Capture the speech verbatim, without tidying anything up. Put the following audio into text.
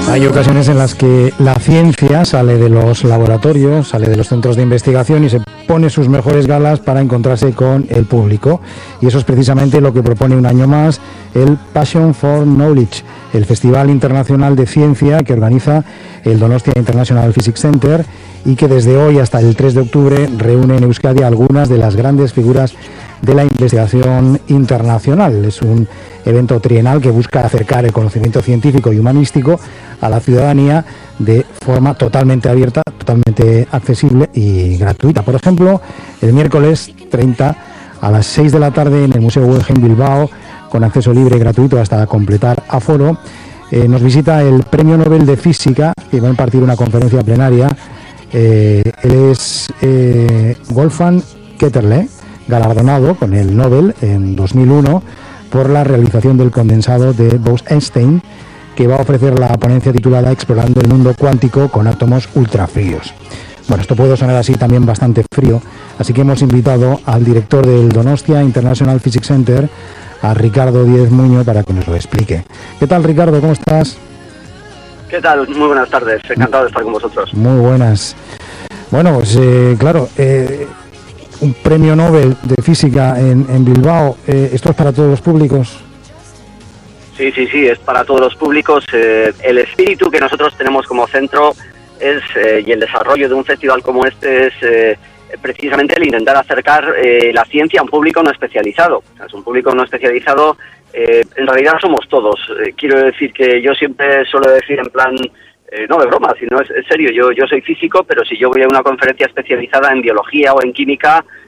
Hay ocasiones en las que la ciencia sale de los laboratorios, sale de los centros de investigación y se pone sus mejores galas para encontrarse con el público. Y eso es precisamente lo que propone un año más el Passion for Knowledge, el Festival Internacional de Ciencia que organiza el Donostia International Physics Center y que desde hoy hasta el tres de octubre reúne en Euskadi a algunas de las grandes figuras de la investigación internacional. Es un evento trienal que busca acercar el conocimiento científico y humanístico a la ciudadanía de forma totalmente abierta, totalmente accesible y gratuita. Por ejemplo, el miércoles treinta a las seis de la tarde en el Museo Guggenheim Bilbao, con acceso libre y gratuito hasta completar aforo, eh, nos visita el Premio Nobel de Física, que va a impartir una conferencia plenaria. Eh, él es eh, Wolfgang Ketterle, galardonado con el Nobel en dos mil uno por la realización del condensado de Bose-Einstein, que va a ofrecer la ponencia titulada Explorando el mundo cuántico con átomos ultrafríos. Bueno, esto puede sonar así también bastante frío, así que hemos invitado al director del Donostia International Physics Center, a Ricardo Díez Muño, para que nos lo explique. ¿Qué tal, Ricardo? ¿Cómo estás? ¿Qué tal? Muy buenas tardes, encantado de estar con vosotros. Muy buenas. Bueno, pues eh, claro, eh, un premio Nobel de Física en, en Bilbao, eh, ¿esto es para todos los públicos? Sí, sí, sí, es para todos los públicos. Eh, el espíritu que nosotros tenemos como centro es, eh, y el desarrollo de un festival como este es eh, precisamente el intentar acercar eh, la ciencia a un público no especializado. O sea, es un público no especializado, eh, en realidad somos todos. Eh, quiero decir que yo siempre suelo decir en plan, eh, no de broma, sino es, es serio, yo, yo soy físico, pero si yo voy a una conferencia especializada en biología o en química,